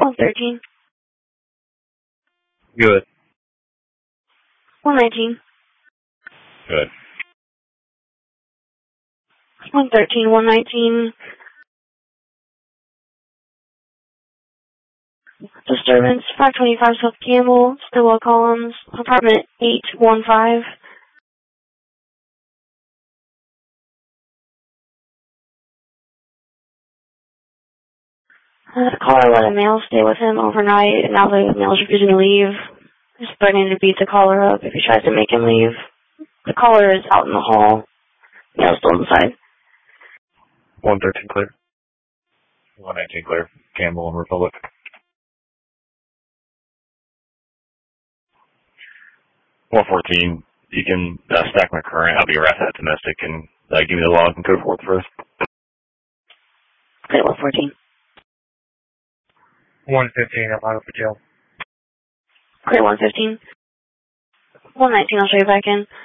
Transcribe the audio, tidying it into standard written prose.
113. Good. 119. Good. 113, 119. Disturbance, 525 South Campbell, Stillwell Columns, apartment 815. The caller let a male stay with him overnight, and now the male's refusing to leave. He's threatening to beat the caller up if he tries to make him leave. The caller is out in the hall. The male's still inside. 113 clear. 119 clear. Campbell and Republic. 114. You can stack my current. I'll be your asset domestic and give me the log and code forth first. Okay, 114. 115, I'm out for jail. Okay, 115. 119, I'll show you back in.